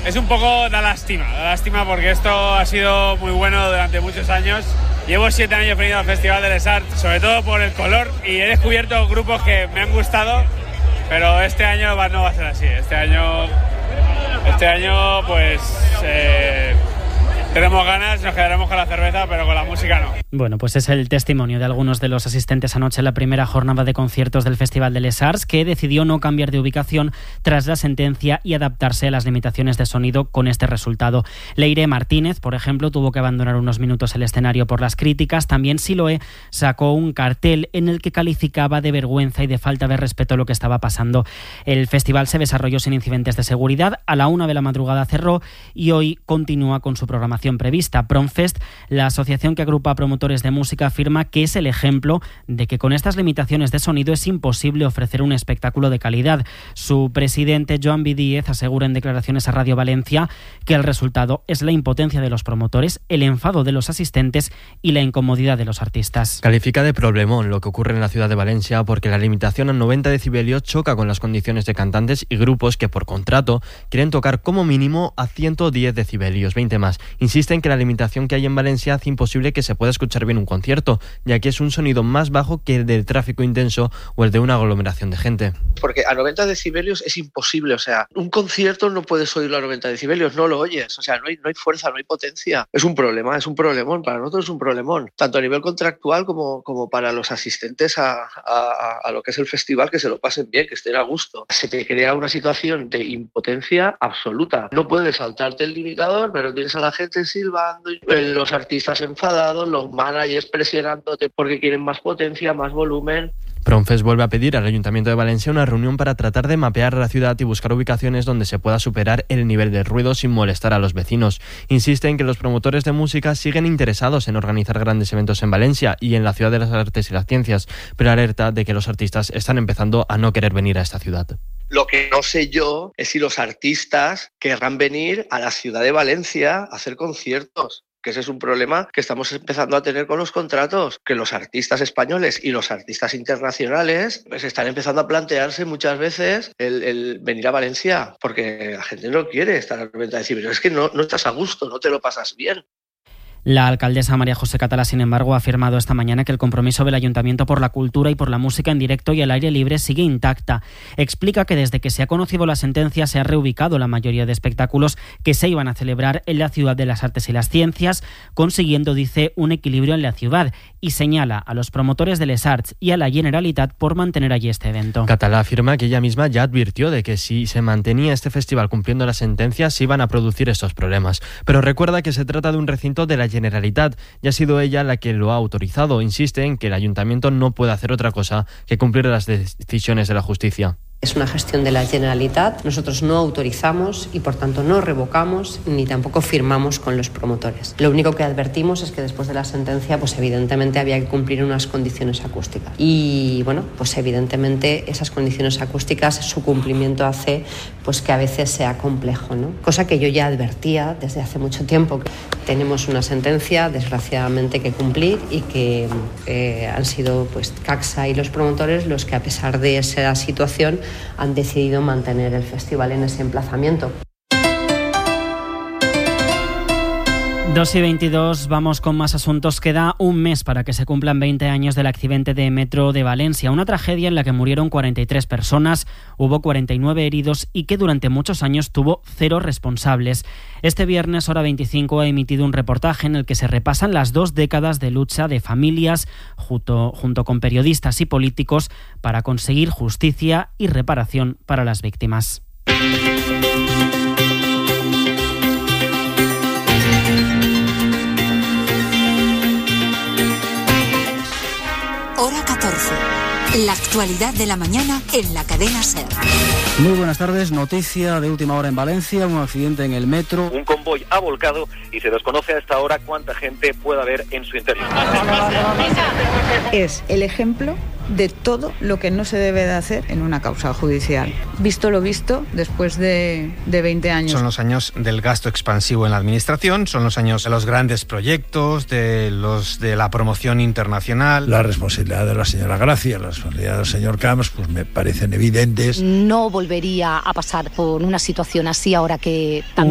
Es un poco da lástima porque esto ha sido muy bueno durante muchos años. Llevo 7 años venido al Festival de Les Arts, sobre todo por el color, y he descubierto grupos que me han gustado, pero este año no va a ser así. Este año pues tenemos ganas, nos quedaremos con la cerveza, pero con la música no. Bueno, pues es el testimonio de algunos de los asistentes anoche en la primera jornada de conciertos del Festival de Les Arts, que decidió no cambiar de ubicación tras la sentencia y adaptarse a las limitaciones de sonido con este resultado. Leire Martínez, por ejemplo, tuvo que abandonar unos minutos el escenario por las críticas. También Siloé sacó un cartel en el que calificaba de vergüenza y de falta de respeto lo que estaba pasando. El festival se desarrolló sin incidentes de seguridad. A la 1 de la madrugada cerró y hoy continúa con su programación prevista. Promfest, la asociación que agrupa a promotores de música, afirma que es el ejemplo de que con estas limitaciones de sonido es imposible ofrecer un espectáculo de calidad. Su presidente, Joan Bidíez, asegura en declaraciones a Radio Valencia que el resultado es la impotencia de los promotores, el enfado de los asistentes y la incomodidad de los artistas. Califica de problemón lo que ocurre en la ciudad de Valencia porque la limitación a 90 decibelios choca con las condiciones de cantantes y grupos que por contrato quieren tocar como mínimo a 110 decibelios, 20 más. Insisten que la limitación que hay en Valencia hace imposible que se pueda escuchar bien un concierto, ya que es un sonido más bajo que el del tráfico intenso o el de una aglomeración de gente. Porque a 90 decibelios es imposible, o sea, un concierto no puedes oírlo a 90 decibelios, no lo oyes, o sea, no hay fuerza, no hay potencia. Es un problema, es un problemón, para nosotros es un problemón, tanto a nivel contractual como para los asistentes a lo que es el festival, que se lo pasen bien, que estén a gusto. Se te crea una situación de impotencia absoluta. No puedes saltarte el limitador, pero tienes a la gente silbando, los artistas enfadados, los managers presionándote porque quieren más potencia, más volumen. Promfest vuelve a pedir al Ayuntamiento de Valencia una reunión para tratar de mapear la ciudad y buscar ubicaciones donde se pueda superar el nivel de ruido sin molestar a los vecinos. Insisten que los promotores de música siguen interesados en organizar grandes eventos en Valencia y en la ciudad de las artes y las ciencias, pero alerta de que los artistas están empezando a no querer venir a esta ciudad. Lo que no sé yo es si los artistas querrán venir a la ciudad de Valencia a hacer conciertos. Que ese es un problema que estamos empezando a tener con los contratos, que los artistas españoles y los artistas internacionales pues están empezando a plantearse muchas veces el venir a Valencia, porque la gente no quiere estar a 90 decibelios, es que no estás a gusto, no te lo pasas bien. La alcaldesa María José Catalá, sin embargo, ha afirmado esta mañana que el compromiso del Ayuntamiento por la cultura y por la música en directo y al aire libre sigue intacta. Explica que desde que se ha conocido la sentencia se ha reubicado la mayoría de espectáculos que se iban a celebrar en la ciudad de las artes y las ciencias, consiguiendo, dice, un equilibrio en la ciudad, y señala a los promotores de Les Arts y a la Generalitat por mantener allí este evento. Catalá afirma que ella misma ya advirtió de que si se mantenía este festival cumpliendo la sentencia se iban a producir estos problemas, pero recuerda que se trata de un recinto de la Generalitat y ha sido ella la que lo ha autorizado. Insiste en que el Ayuntamiento no puede hacer otra cosa que cumplir las decisiones de la justicia. Es una gestión de la Generalitat, nosotros no autorizamos y por tanto no revocamos ni tampoco firmamos con los promotores. Lo único que advertimos es que después de la sentencia pues evidentemente había que cumplir unas condiciones acústicas y bueno, pues evidentemente esas condiciones acústicas, su cumplimiento hace pues que a veces sea complejo, ¿no? Cosa que yo ya advertía desde hace mucho tiempo. Tenemos una sentencia desgraciadamente que cumplir y que han sido pues CACSA y los promotores los que a pesar de esa situación han decidido mantener el festival en ese emplazamiento. 2:22, vamos con más asuntos. Queda un mes para que se cumplan 20 años del accidente de metro de Valencia, una tragedia en la que murieron 43 personas, hubo 49 heridos y que durante muchos años tuvo 0 responsables. Este viernes, Hora 25, ha emitido un reportaje en el que se repasan las 2 décadas de lucha de familias junto con periodistas y políticos para conseguir justicia y reparación para las víctimas. Hora 14. La actualidad de la mañana en la cadena SER. Muy buenas tardes. Noticia de última hora en Valencia, un accidente en el metro. Un convoy ha volcado y se desconoce a esta hora cuánta gente puede haber en su interior. Es el ejemplo de todo lo que no se debe de hacer en una causa judicial. Visto lo visto, después de 20 años. Son los años del gasto expansivo en la administración, son los años de los grandes proyectos, de la promoción internacional. La responsabilidad de la señora Gracia, la responsabilidad del señor Camps, pues me parecen evidentes. No volvería a pasar por una situación así ahora que